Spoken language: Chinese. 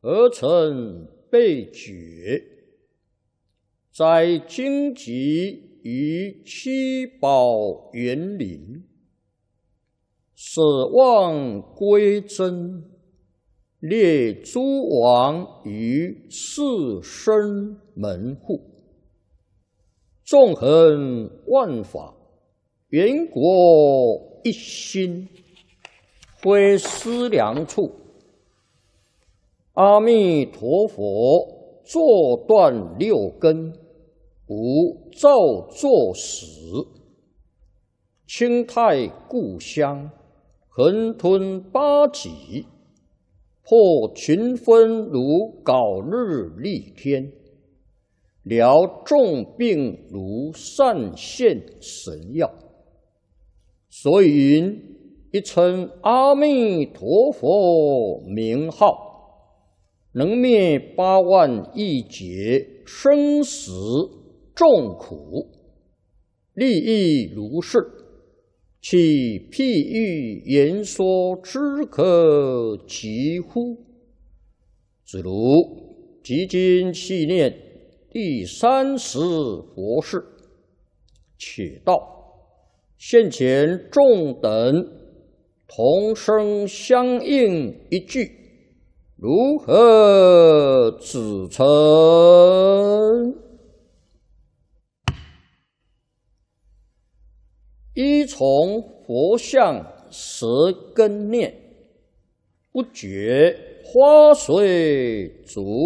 而成被觉，在荆棘于七宝园林，舍望归真，列诸王于四生门户，纵横万法，缘国一心，非思量处。阿弥陀佛坐断六根，无造作始，清泰故乡，横吞八极，破群分如槁日丽天，疗众病如善现神药。所以云：一称阿弥陀佛名号，能灭8万亿劫生死众苦，利益如是，其譬喻言说之可及乎？子如即今契念第30佛事，且道现前众等同声相应一句，如何指称？依从佛像舌根念，不觉花随足。